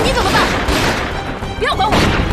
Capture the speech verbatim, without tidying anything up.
你怎么办？不要管我！